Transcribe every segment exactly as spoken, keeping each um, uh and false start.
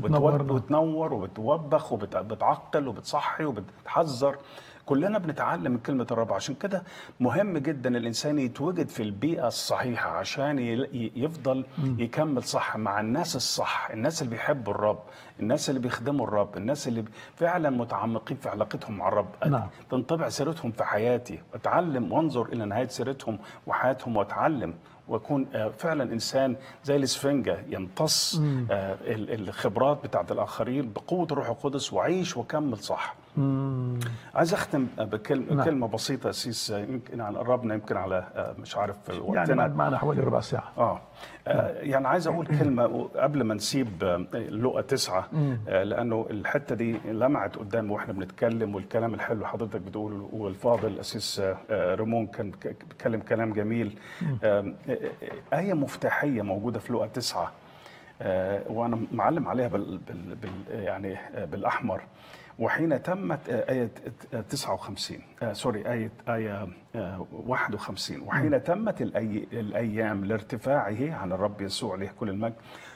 وبتود... نورنا. وتنور وبتوبخ وبتعقل وبتصحي وبتحذر. كلنا بنتعلم من كلمة الرب. عشان كده مهم جدا الإنسان يتوجد في البيئة الصحيحة عشان ي- يفضل يكمل صح مع الناس الصح، الناس اللي بيحبوا الرب، الناس اللي بيخدموا الرب، الناس اللي فعلا متعمقين في علاقتهم مع الرب. نعم. تنطبع سيرتهم في حياتي، أتعلم وانظر إلى نهاية سيرتهم وحياتهم وأتعلم واكون آه، فعلا انسان زي الاسفنجه يمتص آه، ال- الخبرات بتاعت الاخرين بقوه الروح القدس واعيش واكمل صح. مم. عايز اختم بكلمه نعم. كلمه بسيطه سيس، يمكن على قربنا يمكن على آه، مش عارف يعني وقتنا. بعد معنا حوالي ربع ساعة. اه آه، يعني عايز اقول كلمه قبل ما نسيب آه، لقا تسعة، آه، لانه الحته دي لمعت قدام واحنا بنتكلم، والكلام الحلو اللي حضرتك بتقوله، والفاضل الاسيس آه، ريمون كان ك- بيتكلم كلام جميل. آه، آه، آه، ايه مفتاحيه موجوده في لقا تسعة، آه، وانا معلم عليها بال بال بال يعني آه، بالاحمر. وحين تمت آه، آية تسعة وخمسين، آه سوري آية آية آه واحد وخمسين، وحين تمت الأي الأيام لارتفاعه عن الرب يسوع عليه كل المجد،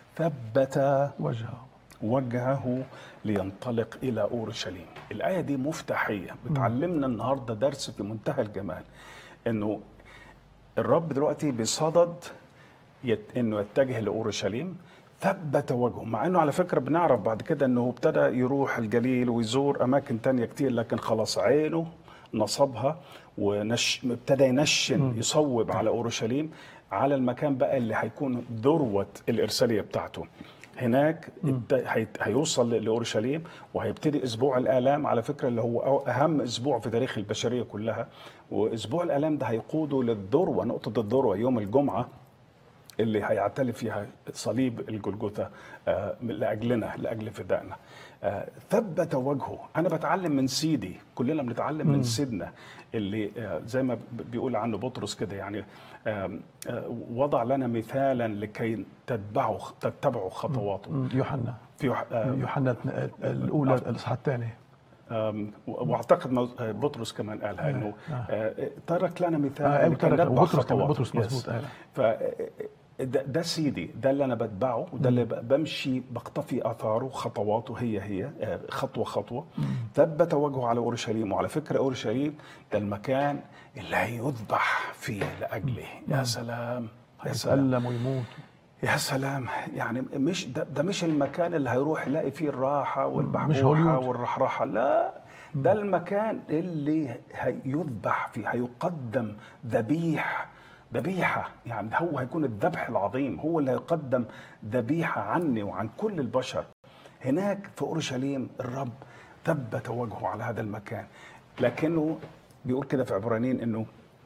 ثبت وجهه. وجهه لينطلق إلى أورشليم. الآية دي مفتاحية بتعلمنا النهاردة درس في منتهى الجمال، إنه الرب دلوقتي بصدد يت... انه يتجه لاورشليم. ثبت وجهه، مع انه على فكره بنعرف بعد كده انه ابتدى يروح الجليل ويزور اماكن تانية كتير، لكن خلاص عينه نصبها ونش ابتدى ينشن يصوب على اورشليم، على المكان بقى اللي هيكون ذروه الارساليه بتاعته. هناك ابت- هيت- هيوصل لاورشليم وهيبتدي اسبوع الالام، على فكره اللي هو اهم اسبوع في تاريخ البشريه كلها. واسبوع الالام ده هيقوده للذروه، نقطه الذروه يوم الجمعه اللي هيعتلي فيها صليب الجلجثة آه، لأجلنا، لأجل فدائنا. آه، ثبت وجهه. أنا بتعلم من سيدي، كلنا بنتعلم من سيدنا اللي آه، زي ما بيقول عنه بطرس كده، يعني آه، آه، وضع لنا مثالا لكي تتبعوا تتبعوا خطواته. مم. يوحنا في يوح- آه، يوحنا الأولى الإصحاح الثاني. آم، واعتقد مو- آه، بطرس كمان قالها انه آه، ترك لنا آه مثالا أيوة لكي ترك نتبع وبطرس كمان، خطواته. بطرس مظبوط. آه. ف ده, ده سيدي، ده اللي انا بتبعه، وده اللي ب- بمشي بقتفي اثاره، خطواته هي هي آه، خطوه خطوه. ثبت وجهه على اورشليم. وعلى فكره اورشليم ده المكان اللي هيذبح فيه لاجله. يا سلام يا سلام يتألم ويموت. يا سلام. يعني مش ده, ده مش المكان اللي هيروح يلاقي فيه الراحة مش والبحبوحة هوليود. والرحراحة، لا، ده المكان اللي هيذبح فيه، هيقدم ذبيح ذبيحة. يعني هو هيكون الذبح العظيم، هو اللي هيقدم ذبيحة عني وعن كل البشر. هناك في أورشليم الرب ثبت وجهه على هذا المكان. لكنه بيقول كده في عبرانيين انه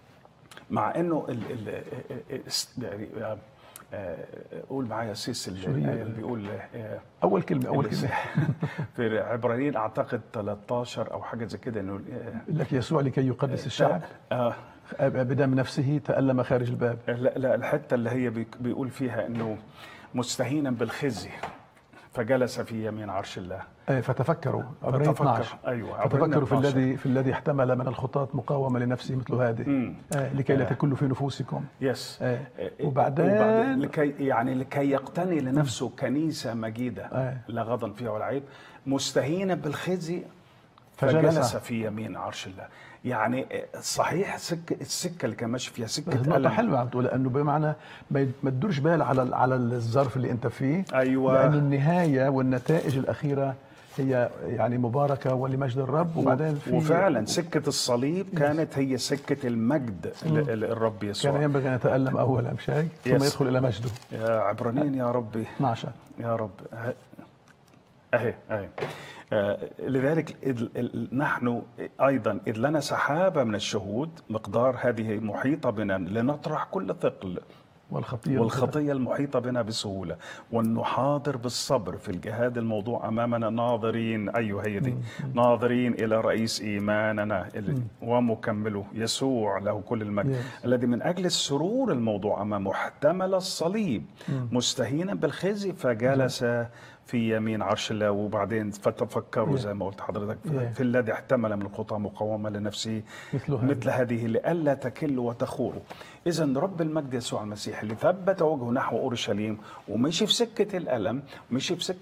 مع انه ال ال يعني آه، آه، قول معايا سيس شو هي؟ الآية اللي بيقول آه، أول كلمة أول اللي كلمة في عبرانيين اعتقد ثلاثة عشر او حاجه زي كده، انه لك يسوع لكي يقدس الشعب آه بدم نفسه تألم خارج الباب. لا لا الحته اللي هي بيك- بيقول فيها انه مستهينا بالخزي فجلس في يمين عرش الله. آه، فتفكروا عبرانيين فتفكر. اثناشر. ايوه عبرانيين فتفكروا في اثناشر. الذي في الذي احتمل من الخطاة مقاومة لنفسه مثل هذه، آه، لكي لا تكلوا في نفوسكم. يس آه، آه، وبعدين وبعدين لكي يعني لكي يقتني لنفسه كنيسه مجيده آه. لا غضن فيها ولا عيب، مستهينا بالخزي فجلس. فجلس في يمين عرش الله. يعني صحيح سكه السكه اللي كان ماشي فيها سكه نقطة ألم. حلوة عم تقول، لأنه بمعنى ما ي- ما تدورش بال على على الظرف اللي أنت فيه. أيوة. لأنه النهاية والنتائج الأخيرة هي يعني مباركة ولمجد الرب. وبعدين في وفعلا سكه الصليب كانت هي سكه المجد ل- للرب يسوع. كان ينبغي أن يتألم أولا، مش هيك؟ ثم يس. يدخل إلى مجده. يا عبرانيين يا ربي اثناشر. يا رب. اهي اهي آه، لذلك إذ ال- نحن ايضا اذ لنا سحابه من الشهود مقدار هذه محيطه بنا، لنطرح كل ثقل والخطية والخطيه المحيطه بنا بسهوله، ونحاضر بالصبر في الجهاد الموضوع امامنا، ناظرين ايوه هي دي ناظرين الى رئيس ايماننا اللي- ومكمله يسوع له كل المجد، Yes. الذي من اجل السرور الموضوع امامه احتمل الصليب مستهينا بالخزي فجلس في يمين عرش الله. وبعدين فتفكروا Yeah. زي ما قلت حضرتك Yeah. في الذي احتمل من الخطى مقاومه لنفسه مثل هذه. مثل هذه لئلا تكلوا وتخوروا. اذا رب المجد يسوع المسيح اللي ثبت وجهه نحو اورشليم ومشي في سكه الالم، مشي في سكه